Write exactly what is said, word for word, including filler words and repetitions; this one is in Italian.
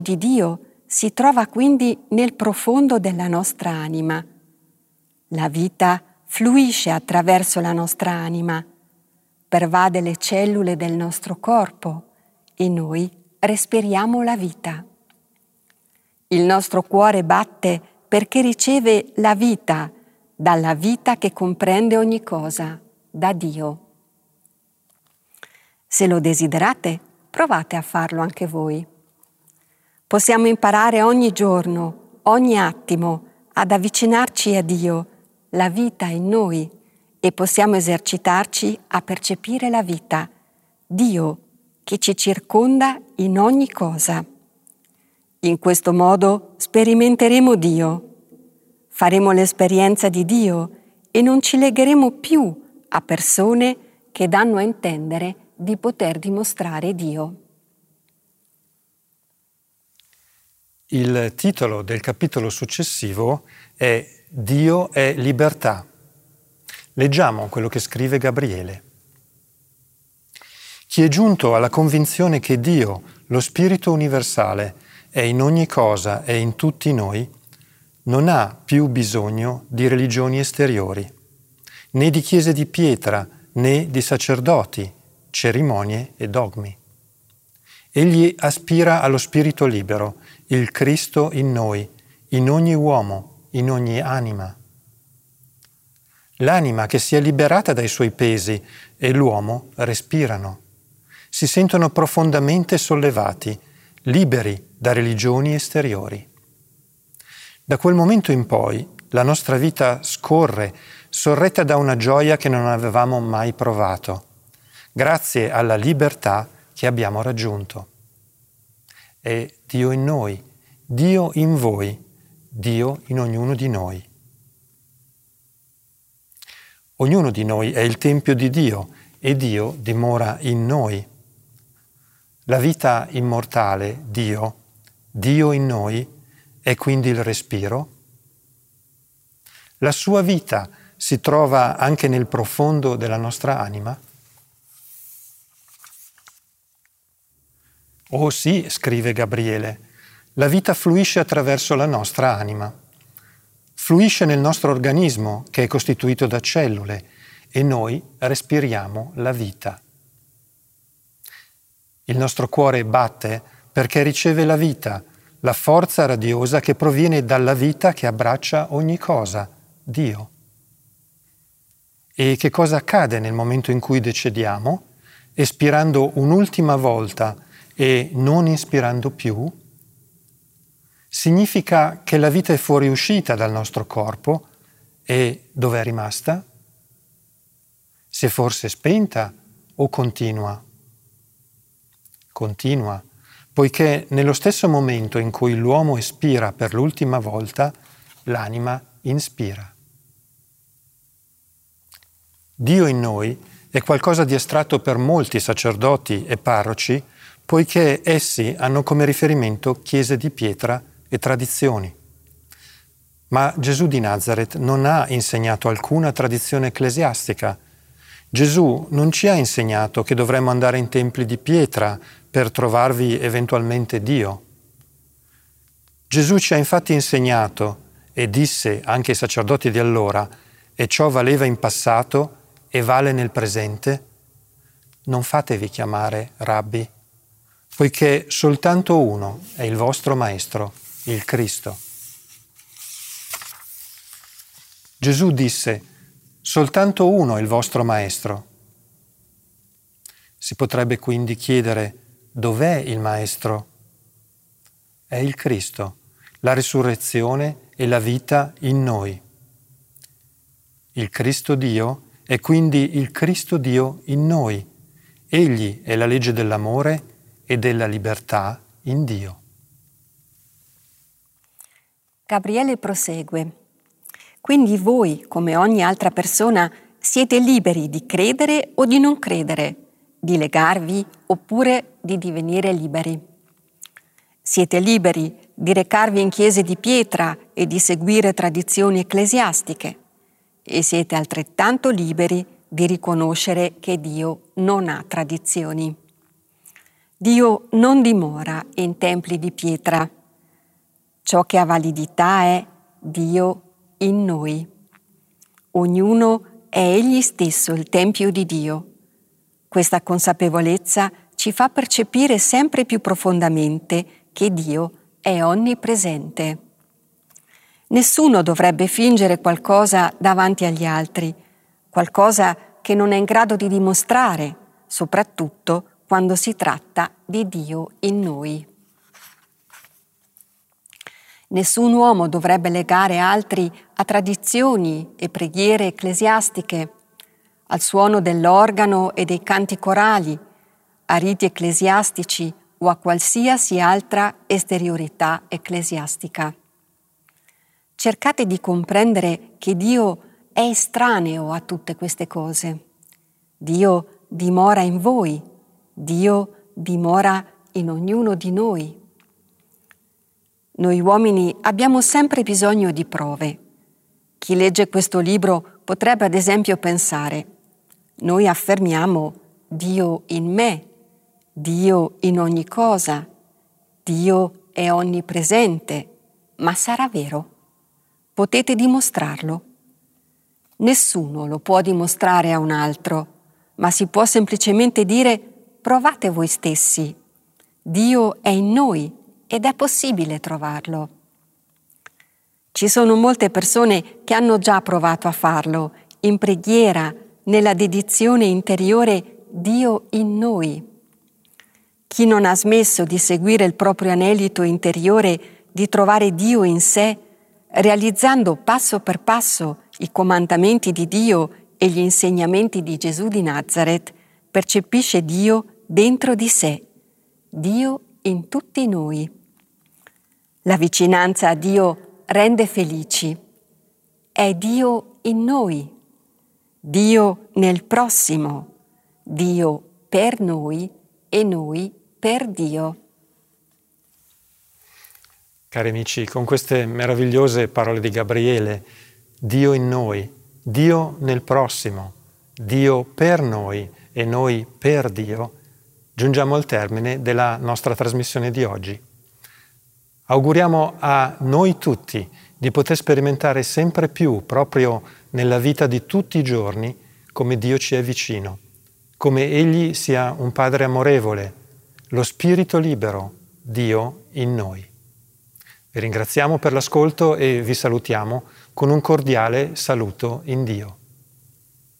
di Dio si trova quindi nel profondo della nostra anima. La vita fluisce attraverso la nostra anima, pervade le cellule del nostro corpo e noi respiriamo la vita. Il nostro cuore batte perché riceve la vita dalla vita che comprende ogni cosa, da Dio. Se lo desiderate, provate a farlo anche voi. Possiamo imparare ogni giorno, ogni attimo, ad avvicinarci a Dio, la vita in noi, e possiamo esercitarci a percepire la vita, Dio che ci circonda in ogni cosa. In questo modo sperimenteremo Dio, faremo l'esperienza di Dio e non ci legheremo più a persone che danno a intendere di poter dimostrare Dio. Il titolo del capitolo successivo è Dio è libertà. Leggiamo quello che scrive Gabriele. Chi è giunto alla convinzione che Dio, lo Spirito universale, è in ogni cosa e in tutti noi, non ha più bisogno di religioni esteriori, né di chiese di pietra, né di sacerdoti, cerimonie e dogmi. Egli aspira allo Spirito libero, il Cristo in noi, in ogni uomo, in ogni anima. L'anima che si è liberata dai suoi pesi e l'uomo respirano. Si sentono profondamente sollevati, liberi da religioni esteriori. Da quel momento in poi la nostra vita scorre, sorretta da una gioia che non avevamo mai provato, grazie alla libertà che abbiamo raggiunto. È Dio in noi, Dio in voi, Dio in ognuno di noi. Ognuno di noi è il Tempio di Dio e Dio dimora in noi. La vita immortale, Dio, Dio in noi, è quindi il respiro. La sua vita si trova anche nel profondo della nostra anima. Oh sì, scrive Gabriele, la vita fluisce attraverso la nostra anima. Fluisce nel nostro organismo, che è costituito da cellule, e noi respiriamo la vita. Il nostro cuore batte perché riceve la vita, la forza radiosa che proviene dalla vita che abbraccia ogni cosa, Dio. E che cosa accade nel momento in cui decediamo? Espirando un'ultima volta e non inspirando più? Significa che la vita è fuoriuscita dal nostro corpo e dove è rimasta? Si è forse spenta o continua? Continua, poiché nello stesso momento in cui l'uomo espira per l'ultima volta, l'anima inspira. Dio in noi è qualcosa di astratto per molti sacerdoti e parroci, poiché essi hanno come riferimento chiese di pietra e tradizioni. Ma Gesù di Nazaret non ha insegnato alcuna tradizione ecclesiastica. Gesù non ci ha insegnato che dovremmo andare in templi di pietra per trovarvi eventualmente Dio. Gesù ci ha infatti insegnato, e disse anche ai sacerdoti di allora, e ciò valeva in passato e vale nel presente, non fatevi chiamare rabbi, poiché soltanto uno è il vostro Maestro, il Cristo. Gesù disse, soltanto uno è il vostro Maestro. Si potrebbe quindi chiedere, dov'è il Maestro? È il Cristo, la risurrezione e la vita in noi. Il Cristo Dio è quindi il Cristo Dio in noi. Egli è la legge dell'amore e della libertà in Dio. Gabriele prosegue. Quindi voi, come ogni altra persona, siete liberi di credere o di non credere, di legarvi oppure di divenire liberi. Siete liberi di recarvi in chiese di pietra e di seguire tradizioni ecclesiastiche e siete altrettanto liberi di riconoscere che Dio non ha tradizioni. Dio non dimora in templi di pietra. Ciò che ha validità è Dio in noi. Ognuno è egli stesso il tempio di Dio. Questa consapevolezza ci fa percepire sempre più profondamente che Dio è onnipresente. Nessuno dovrebbe fingere qualcosa davanti agli altri, qualcosa che non è in grado di dimostrare, soprattutto quando si tratta di Dio in noi. Nessun uomo dovrebbe legare altri a tradizioni e preghiere ecclesiastiche, al suono dell'organo e dei canti corali, a riti ecclesiastici o a qualsiasi altra esteriorità ecclesiastica. Cercate di comprendere che Dio è estraneo a tutte queste cose. Dio dimora in voi, Dio dimora in ognuno di noi. Noi uomini abbiamo sempre bisogno di prove. Chi legge questo libro potrebbe ad esempio pensare: noi affermiamo Dio in me, Dio in ogni cosa, Dio è onnipresente, ma sarà vero? Potete dimostrarlo? Nessuno lo può dimostrare a un altro, ma si può semplicemente dire: provate voi stessi. Dio è in noi ed è possibile trovarlo. Ci sono molte persone che hanno già provato a farlo, in preghiera, nella dedizione interiore Dio in noi. Chi non ha smesso di seguire il proprio anelito interiore, di trovare Dio in sé, realizzando passo per passo i comandamenti di Dio e gli insegnamenti di Gesù di Nazaret, percepisce Dio dentro di sé, Dio in tutti noi. La vicinanza a Dio rende felici. È Dio in noi, Dio nel prossimo, Dio per noi e noi per Dio. Cari amici, con queste meravigliose parole di Gabriele, Dio in noi, Dio nel prossimo, Dio per noi e noi per Dio, giungiamo al termine della nostra trasmissione di oggi. Auguriamo a noi tutti di poter sperimentare sempre più, proprio nella vita di tutti i giorni, come Dio ci è vicino, come Egli sia un Padre amorevole, lo Spirito libero, Dio in noi. Vi ringraziamo per l'ascolto e vi salutiamo con un cordiale saluto in Dio.